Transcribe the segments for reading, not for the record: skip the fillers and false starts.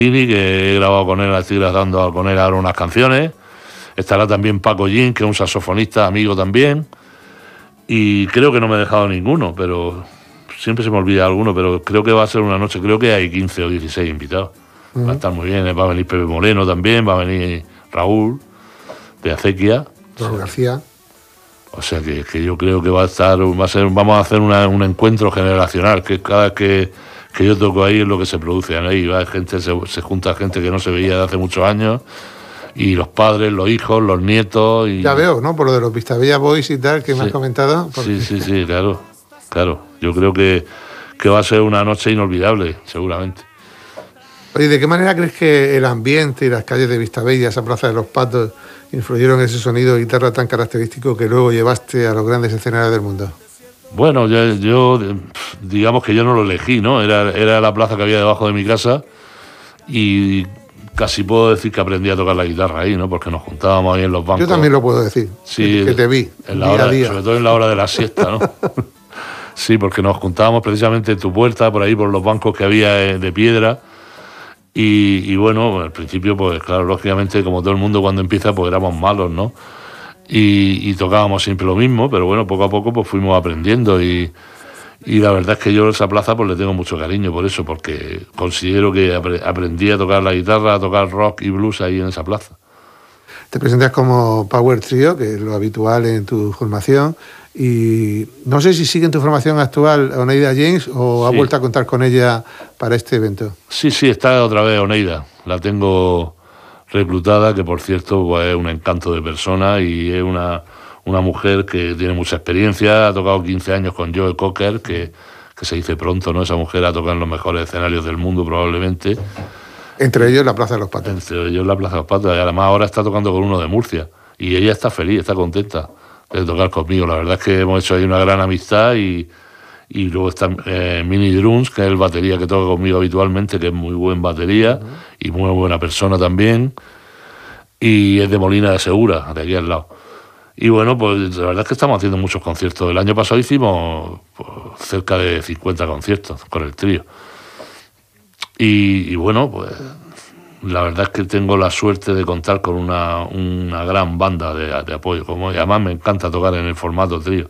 que he grabado con él, estoy grabando con él ahora unas canciones. Estará también Paco Gin, que es un saxofonista amigo también. Y creo que no me he dejado ninguno, pero siempre se me olvida alguno, pero creo que va a ser una noche, creo que hay 15 o 16 invitados. Va a estar muy bien, va a venir Pepe Moreno también, va a venir Raúl, de Acequia. Raúl García. O sea que yo creo que vamos a hacer un encuentro generacional, que cada vez que yo toco ahí es lo que se produce ahí, se junta gente que no se veía de hace muchos años, y los padres, los hijos, los nietos. Y... Ya veo, ¿no? Por lo de los Vistabella Boys y tal que me has comentado. Porque... Sí, claro. Yo creo que va a ser una noche inolvidable, seguramente. Oye, ¿de qué manera crees que el ambiente y las calles de Vistabella, esa plaza de los Patos, influyeron en ese sonido de guitarra tan característico que luego llevaste a los grandes escenarios del mundo? Bueno, yo digamos que yo no lo elegí, ¿no? Era la plaza que había debajo de mi casa y casi puedo decir que aprendí a tocar la guitarra ahí, ¿no? Porque nos juntábamos ahí en los bancos. Yo también lo puedo decir, sí, que te vi día a día. Sobre todo en la hora de la siesta, ¿no? Sí, porque nos juntábamos precisamente en tu puerta, por ahí, por los bancos que había de piedra. Y bueno, al principio, pues claro, lógicamente, como todo el mundo cuando empieza, pues éramos malos, ¿no? Y tocábamos siempre lo mismo, pero bueno, poco a poco pues fuimos aprendiendo y la verdad es que yo a esa plaza pues le tengo mucho cariño por eso, porque considero que aprendí a tocar la guitarra, a tocar rock y blues ahí en esa plaza. Te presentas como Power Trio, que es lo habitual en tu formación, y no sé si sigue en tu formación actual Oneida James o has vuelto a contar con ella para este evento. Sí, está otra vez Oneida, la tengo reclutada, que por cierto pues, es un encanto de persona y es una mujer que tiene mucha experiencia, ha tocado 15 años con Joe Cocker, que se dice pronto, ¿no? Esa mujer ha tocado en los mejores escenarios del mundo probablemente. Entre ellos la Plaza de los Patos. Entre ellos la Plaza de los Patos, y además ahora está tocando con uno de Murcia, y ella está feliz, está contenta de tocar conmigo. La verdad es que hemos hecho ahí una gran amistad y luego está Mini Drums, que es el batería que toca conmigo habitualmente, que es muy buen batería y muy buena persona también, y es de Molina de Segura, de aquí al lado. Y bueno, pues la verdad es que estamos haciendo muchos conciertos. El año pasado hicimos pues, cerca de 50 conciertos con el trío. Y bueno, pues la verdad es que tengo la suerte de contar con una gran banda de apoyo. Y además me encanta tocar en el formato trío.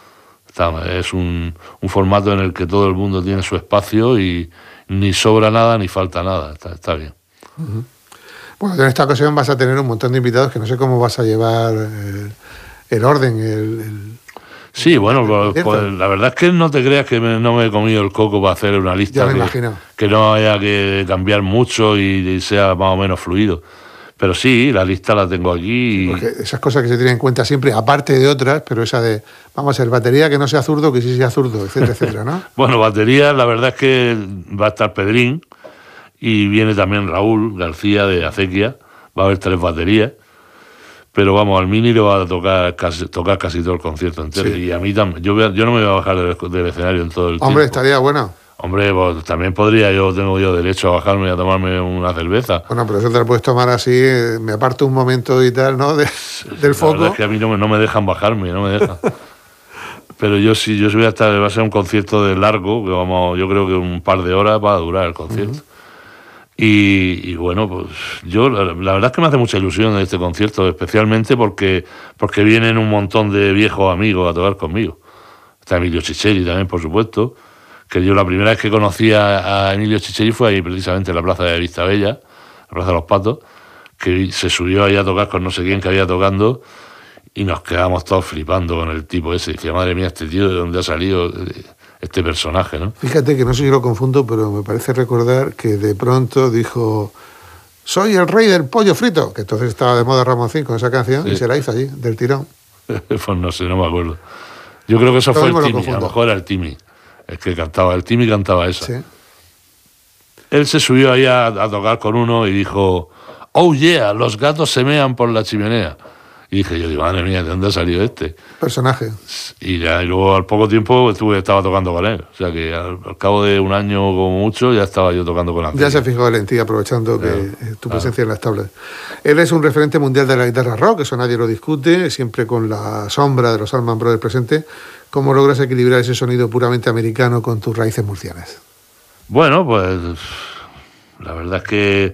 Es un formato en el que todo el mundo tiene su espacio y ni sobra nada ni falta nada. Está bien. Uh-huh. Bueno, en esta ocasión vas a tener un montón de invitados que no sé cómo vas a llevar el orden. Sí, bueno, pues la verdad es que no te creas que no me he comido el coco para hacer una lista que no haya que cambiar mucho y sea más o menos fluido. Pero sí, la lista la tengo aquí. Porque esas cosas que se tienen en cuenta siempre, aparte de otras, pero esa de, vamos a ver, batería que no sea zurdo, que sí sea zurdo, etcétera, etcétera, ¿no? Bueno, batería, la verdad es que va a estar Pedrín y viene también Raúl García de Acequia, va a haber 3 baterías. Pero vamos, al Mini le va a tocar casi todo el concierto entero. Sí. Y a mí también. Yo no me voy a bajar del escenario en todo el tiempo. Hombre, estaría bueno. Hombre, pues también tengo yo derecho a bajarme y a tomarme una cerveza. Bueno, pero eso te lo puedes tomar así, me aparto un momento y tal, ¿no? Del foco. La verdad es que a mí no me dejan bajarme, no me dejan. Pero yo voy a estar, va a ser un concierto de largo, que yo creo que un par de horas va a durar el concierto. Uh-huh. Y bueno, pues yo la verdad es que me hace mucha ilusión este concierto, especialmente porque vienen un montón de viejos amigos a tocar conmigo. Está Emilio Chicheri también, por supuesto, que yo la primera vez que conocí a Emilio Chicheri fue ahí precisamente en la plaza de Vistabella, la plaza de los Patos, que se subió ahí a tocar con no sé quién que había tocando y nos quedamos todos flipando con el tipo ese. Decía, madre mía, este tío, ¿de dónde ha salido este personaje, ¿no? Fíjate que no sé si lo confundo, pero me parece recordar que de pronto dijo, soy el rey del pollo frito, que entonces estaba de moda Ramoncín con esa canción, sí. Y se la hizo allí, del tirón. Pues no sé, no me acuerdo. Yo creo que eso fue el Timi, a lo mejor era el Timi, el que cantaba, el Timi cantaba esa. Sí. Él se subió ahí a tocar con uno y dijo, oh yeah, los gatos se mean por la chimenea. Y dije yo, madre mía, ¿de dónde ha salido este personaje? Y luego al poco tiempo estaba tocando con él. O sea que al cabo de un año como mucho ya estaba yo tocando con él. Ya se fijó él en ti, aprovechando que tu presencia en las tablas. Él es un referente mundial de la guitarra rock, eso nadie lo discute, siempre con la sombra de los Allman Brothers presente. ¿Cómo logras equilibrar ese sonido puramente americano con tus raíces murcianas? Bueno, pues La verdad es que